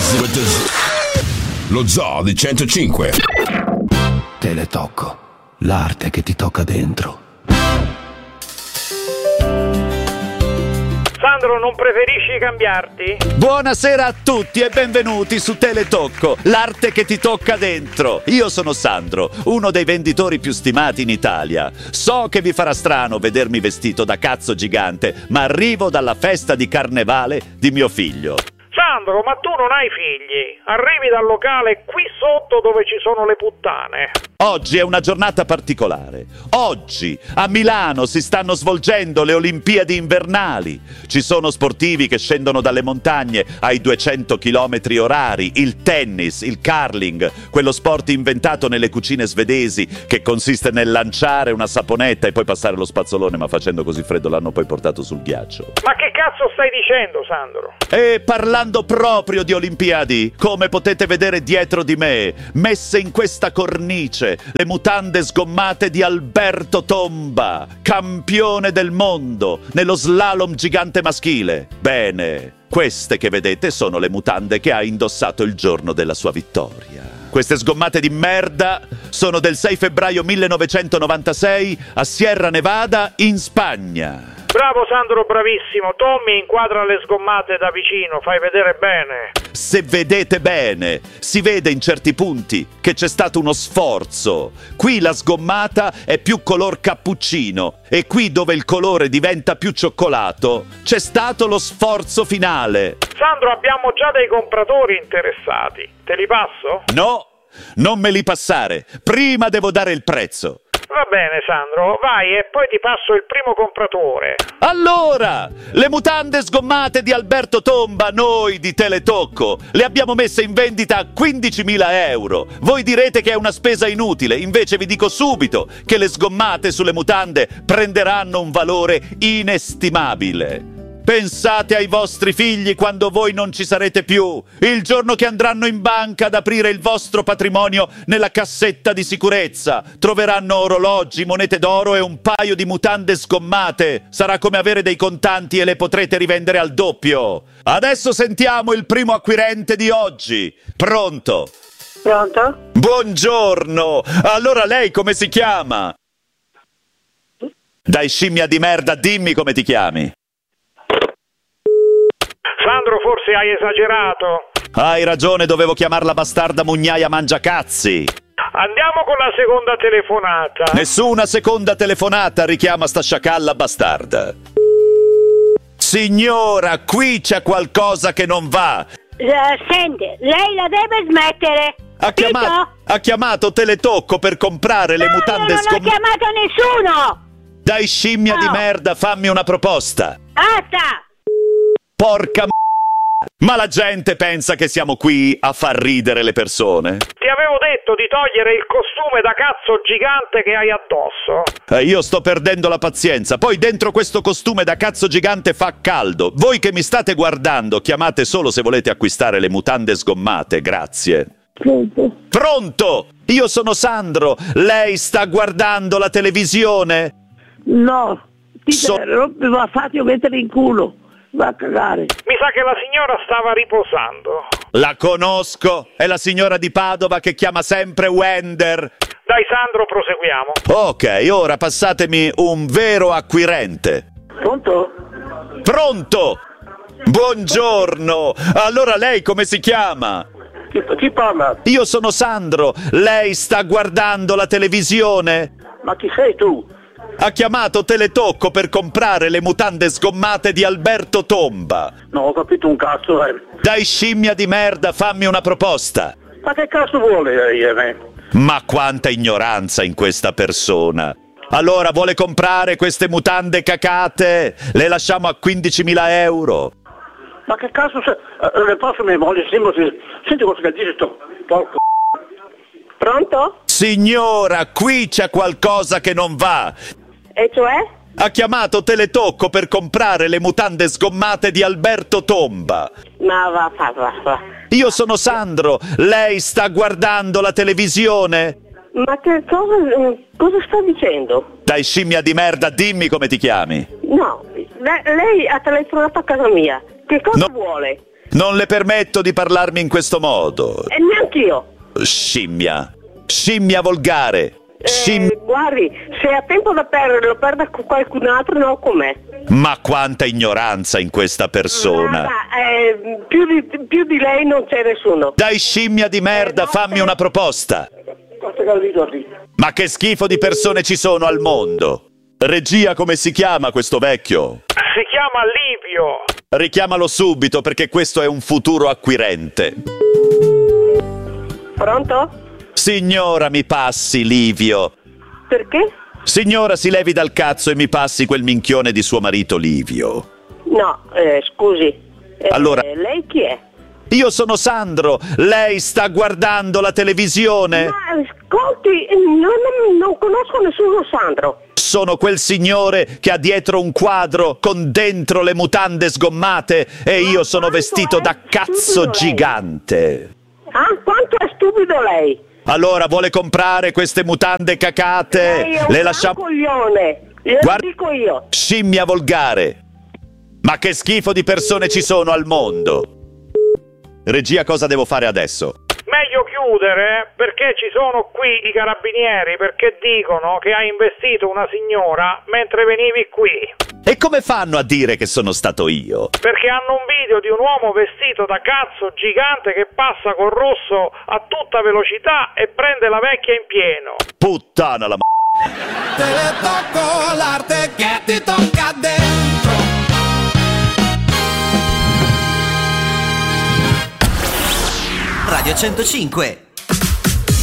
Lo Zoo di 105. Teletocco, l'arte che ti tocca dentro. Sandro, non preferisci cambiarti? Buonasera a tutti e benvenuti su Teletocco, l'arte che ti tocca dentro. Io sono Sandro, uno dei venditori più stimati in Italia. So che vi farà strano vedermi vestito da cazzo gigante, ma arrivo dalla festa di carnevale di mio figlio. Sandro, ma tu non hai figli. Arrivi dal locale qui sotto dove ci sono le puttane. Oggi è una giornata particolare. Oggi a Milano si stanno svolgendo le Olimpiadi invernali. Ci sono sportivi che scendono dalle montagne ai 200 km orari, il tennis, il curling, quello sport inventato nelle cucine svedesi che consiste nel lanciare una saponetta e poi passare lo spazzolone, ma facendo così freddo l'hanno poi portato sul ghiaccio. Ma che cazzo stai dicendo, Sandro? E parlando proprio di Olimpiadi, come potete vedere dietro di me, messe in questa cornice, le mutande sgommate di Alberto Tomba, campione del mondo nello slalom gigante maschile. Bene, queste che vedete sono le mutande che ha indossato il giorno della sua vittoria. Queste sgommate di merda sono del 6 febbraio 1996 a Sierra Nevada in Spagna. Bravo Sandro, bravissimo. Tommy inquadra le sgommate da vicino, fai vedere bene. Se vedete bene, si vede in certi punti che c'è stato uno sforzo. Qui la sgommata è più color cappuccino e qui dove il colore diventa più cioccolato c'è stato lo sforzo finale. Sandro, abbiamo già dei compratori interessati. Te li passo? No, non me li passare. Prima devo dare il prezzo. Va bene Sandro, vai e poi ti passo il primo compratore. Allora, le mutande sgommate di Alberto Tomba, noi di Teletocco, le abbiamo messe in vendita a 15.000 euro. Voi direte che è una spesa inutile, invece vi dico subito che le sgommate sulle mutande prenderanno un valore inestimabile. Pensate ai vostri figli quando voi non ci sarete più, il giorno che andranno in banca ad aprire il vostro patrimonio nella cassetta di sicurezza. Troveranno orologi, monete d'oro e un paio di mutande sgommate. Sarà come avere dei contanti e le potrete rivendere al doppio. Adesso sentiamo il primo acquirente di oggi. Pronto? Pronto? Buongiorno! Allora lei come si chiama? Dai scimmia di merda, dimmi come ti chiami. Sandro, forse hai esagerato. Hai ragione, dovevo chiamarla bastarda mugnaia mangiacazzi. Andiamo con la seconda telefonata. Nessuna seconda telefonata, richiama sta sciacalla bastarda. Signora, qui c'è qualcosa che non va. Senti, lei la deve smettere. Ha chiamato Teletocco per comprare le mutande non ha chiamato nessuno. Dai scimmia di merda, fammi una proposta. Basta. Porca ma la gente pensa che siamo qui a far ridere le persone. Ti avevo detto di togliere il costume da cazzo gigante che hai addosso. Io sto perdendo la pazienza. Poi dentro questo costume da cazzo gigante fa caldo. Voi che mi state guardando, chiamate solo se volete acquistare le mutande sgommate, grazie. Pronto? Io sono Sandro. Lei sta guardando la televisione? No, mi va fatto mettere in culo. Va a cagare. Mi sa che la signora stava riposando. La conosco, è la signora di Padova che chiama sempre Wender. Dai Sandro, proseguiamo. Ok, ora passatemi un vero acquirente. Pronto? Pronto? Buongiorno, allora lei come si chiama? Chi parla? Io sono Sandro, lei sta guardando la televisione? Ma chi sei tu? Ha chiamato Teletocco per comprare le mutande sgommate di Alberto Tomba. No, ho capito un cazzo. Dai scimmia di merda, fammi una proposta. Ma che cazzo vuole lei? Ma quanta ignoranza in questa persona. Allora, vuole comprare queste mutande cacate? Le lasciamo a 15.000 euro. Ma che cazzo le posso mia moglie? Senti cosa che dice sto porco. Pronto? Signora, qui c'è qualcosa che non va. E cioè? Ha chiamato Teletocco per comprare le mutande sgommate di Alberto Tomba. Ma va. Io sono Sandro, lei sta guardando la televisione? Ma che cosa sta dicendo? Dai scimmia di merda, dimmi come ti chiami. No, lei ha telefonato a casa mia. Che cosa vuole? Non le permetto di parlarmi in questo modo. E neanch'io. Scimmia. Scimmia volgare. Guardi, se ha tempo da perdere, lo perda con qualcun altro, non con me. Ma quanta ignoranza in questa persona. Guarda, più di lei non c'è nessuno. Dai, scimmia di merda, fammi una proposta. Ma che schifo di persone ci sono al mondo. Regia, come si chiama questo vecchio? Si chiama Livio. Richiamalo subito perché questo è un futuro acquirente. Pronto? Signora, mi passi Livio. Perché? Signora, si levi dal cazzo e mi passi quel minchione di suo marito Livio. No, scusi. Allora- Lei chi è? Io sono Sandro, lei sta guardando la televisione? Ma ascolti, non conosco nessuno Sandro. Sono quel signore che ha dietro un quadro con dentro le mutande sgommate e io sono quanto vestito è da cazzo stupido lei. gigante. Ah, quanto è stupido lei? Allora, vuole comprare queste mutande cacate? Lei è un Le lasciamo... coglione, glielo Guarda- dico io. Scimmia volgare. Ma che schifo di persone ci sono al mondo. Regia, cosa devo fare adesso? Meglio chiudere perché ci sono qui i carabinieri perché dicono che hai investito una signora mentre venivi qui. E come fanno a dire che sono stato io? Perché hanno un video di un uomo vestito da cazzo gigante che passa col rosso a tutta velocità e prende la vecchia in pieno. Puttana la Te le tocco l'arte che ti tocca dentro. Radio 105.